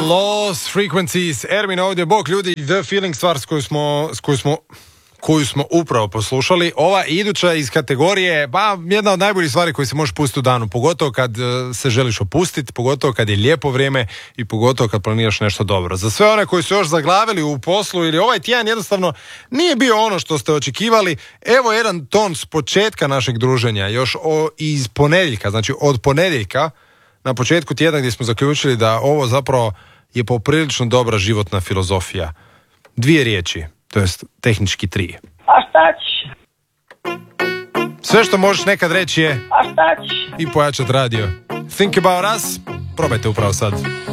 Lost Frequencies, Ermin ovdje, bok ljudi, The Feeling stvar koju smo upravo poslušali. Ova iduća iz kategorije, jedna od najboljih stvari koje se možeš pustiti u danu, pogotovo kad se želiš opustiti, pogotovo kad je lijepo vrijeme i pogotovo kad planiraš nešto dobro. Za sve one koji su još zaglavili u poslu ili ovaj tjedan jednostavno nije bio ono što ste očekivali, evo jedan ton s početka našeg druženja, još iz ponedjeljka, znači od ponedjeljka, na početku tjedna gdje smo zaključili da ovo zapravo je poprilično dobra životna filozofija. 2 riječi, to jest tehnički 3. A šta ćeš? Sve što možeš nekad reći je A šta ćeš? i pojačat radio. Think about us, probajte upravo sad.